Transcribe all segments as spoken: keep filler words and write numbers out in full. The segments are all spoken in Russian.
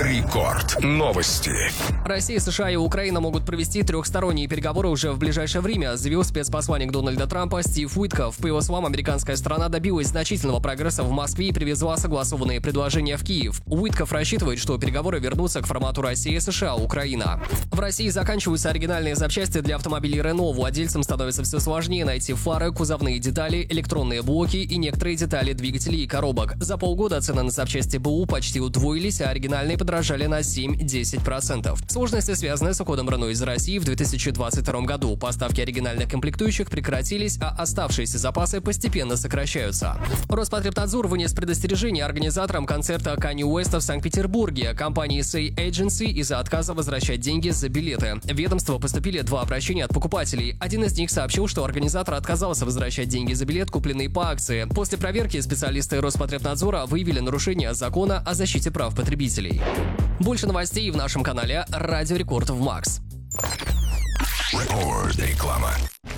Рекорд. Новости. Россия, США и Украина могут провести трехсторонние переговоры уже в ближайшее время, заявил спецпосланник Дональда Трампа Стив Уитков. По его словам, американская сторона добилась значительного прогресса в Москве и привезла согласованные предложения в Киев. Уитков рассчитывает, что переговоры вернутся к формату Россия, США, Украина. В России заканчиваются оригинальные запчасти для автомобилей Renault. Владельцам становится все сложнее найти фары, кузовные детали, электронные блоки и некоторые детали двигателей и коробок. За полгода цены на запчасти БУ почти удвоились, а оригинальные подорожали на семь-десять процентов. Сложности связаны с уходом Renault из России в две тысячи двадцать втором году. Поставки оригинальных комплектующих прекратились, а оставшиеся запасы постепенно сокращаются. Роспотребнадзор вынес предостережение организаторам концерта Канье Уэста в Санкт-Петербурге, компании Say Agency, из-за отказа возвращать деньги за билеты. В ведомство поступили два обращения от покупателей. Один из них сообщил, что организатор отказался возвращать деньги за билет, купленный по акции. После проверки специалисты Роспотребнадзора выявили нарушение закона о защите прав потребителей. Больше новостей в нашем канале Радио Рекорд в Макс. Рекорд. Реклама.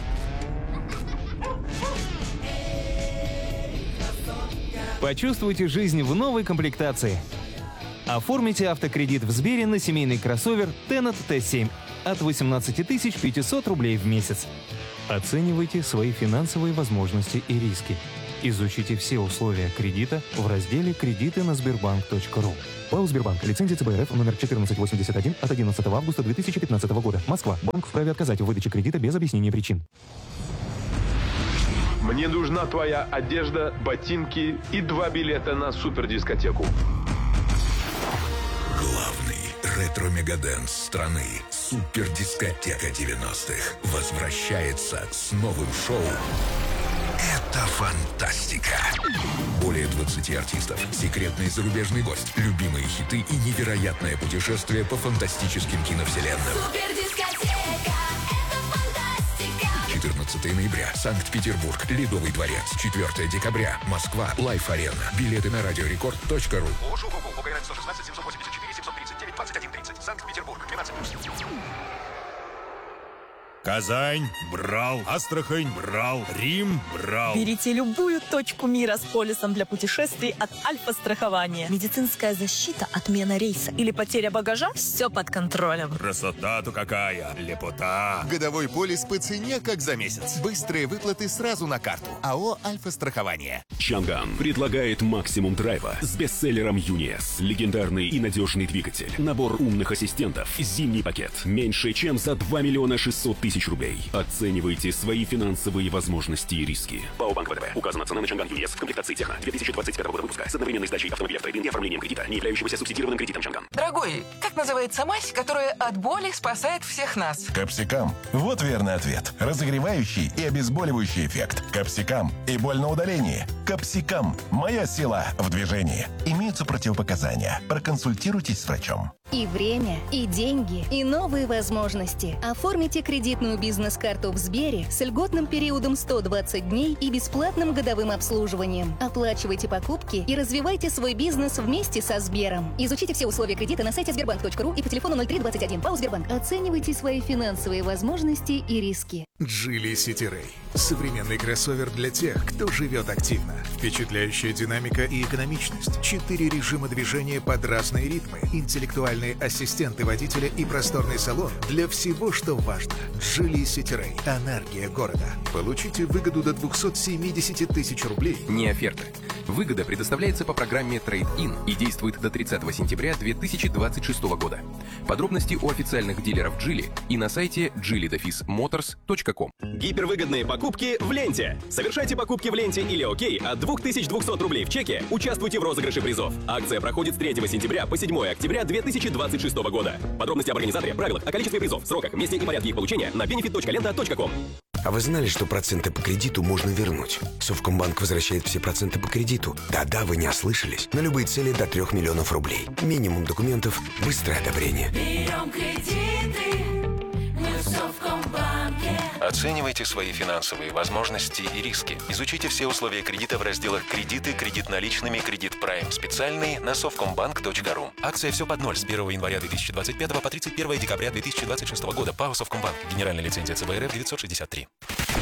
Почувствуйте жизнь в новой комплектации. Оформите автокредит в Сбере на семейный кроссовер Tenet Т семь от восемнадцати тысяч пятисот рублей в месяц. Оценивайте свои финансовые возможности и риски. Изучите все условия кредита в разделе «Кредиты на Сбербанк точка ру». ПАО «Сбербанк». Лицензия Ц Б Р Ф номер четырнадцать восемьдесят один от одиннадцатого августа две тысячи пятнадцатого года. Москва. Банк вправе отказать в выдаче кредита без объяснения причин. Мне нужна твоя одежда, ботинки и два билета на супердискотеку. Главный ретро-мегадэнс страны «Супердискотека девяностых» возвращается с новым шоу. Это фантастика. Более двадцати артистов, секретный зарубежный гость, любимые хиты и невероятное путешествие по фантастическим киновселенным. Супердискотека, это фантастика. четырнадцатого ноября. Санкт-Петербург. Ледовый дворец. четвёртого декабря. Москва. Лайф Арена. Билеты на радиорекорд точка ру. Казань брал, Астрахань брал, Рим брал. Берите любую точку мира с полисом для путешествий от Альфа-страхования. Медицинская защита, отмена рейса или потеря багажа – все под контролем. Красота-то какая, лепота. Годовой полис по цене, как за месяц. Быстрые выплаты сразу на карту. АО «Альфа-страхование». Чанган предлагает максимум драйва с бестселлером Юниес. Легендарный и надежный двигатель, набор умных ассистентов, зимний пакет. Меньше чем за два миллиона шестьсот тысяч рублей. Оценивайте свои финансовые возможности и риски. ПАО «Банк ВТБ». Указана цена на Чанган Юниес в комплектации техно две тысячи двадцать пятого года выпуска с одновременной сдачей автомобиля в трейд-ин и оформлением кредита, не являющегося субсидированным кредитом Чанган. Дорогой, как называется мазь, которая от боли спасает всех нас? Капсикам. Вот верный ответ. Разогревающий и обезболивающий эффект. Капсикам и боль на удалении. Капсикам. Моя сила в движении. Имеются противопоказания. Проконсультируйтесь с врачом. И время, и деньги, и новые возможности. Оформите кредитную бизнес-карту в Сбере с льготным периодом сто двадцать дней и бесплатным годовым обслуживанием. Оплачивайте покупки и развивайте свой бизнес вместе со Сбером. Изучите все условия кредита на сайте сбербанк точка ру и по телефону ноль три двадцать один. ПАО «Сбербанк». Оценивайте свои финансовые возможности и риски. Geely City Ray. Современный кроссовер для тех, кто живет активно. Впечатляющая динамика и экономичность. Четыре режима движения под разные ритмы. Интеллектуальные ассистенты водителя и просторный салон для всего, что важно. Geely City Ray. Энергия города. Получите выгоду до двухсот семидесяти тысяч рублей. Не оферта. Выгода предоставляется по программе Trade-in и действует до тридцатого сентября две тысячи двадцать шестого года. Подробности у официальных дилеров Geely и на сайте джили моторс точка ком. Гипервыгодные покупки в ленте. Совершайте покупки в ленте или ОКей от две тысячи двести рублей в чеке. Участвуйте в розыгрыше призов. Акция проходит с третьего сентября по седьмого октября две тысячи двадцать шестого года. Подробности об организаторе, правилах, о количестве призов, сроках, месте и порядке их получения на бенефит точка лента точка ком. А вы знали, что проценты по кредиту можно вернуть? Совкомбанк возвращает все проценты по кредиту. Да-да, вы не ослышались. На любые цели до трех миллионов рублей. Минимум документов, быстрое одобрение. Берем кредиты, мы в Совкомбанке. Оценивайте свои финансовые возможности и риски. Изучите все условия кредита в разделах «Кредиты», «Кредит наличными», «Кредит Прайм» специальный на совкомбанк точка ру. Акция «Все под ноль» с первого января две тысячи двадцать пятого по тридцать первого декабря две тысячи двадцать шестого года. ПАО «Совкомбанк». Генеральная лицензия Ц Б Р Ф девятьсот шестьдесят три.